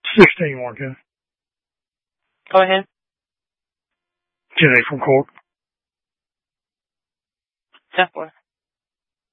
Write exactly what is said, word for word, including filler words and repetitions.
Sixteen more, Ken. Go ahead. Jenny from Cork. Ten four.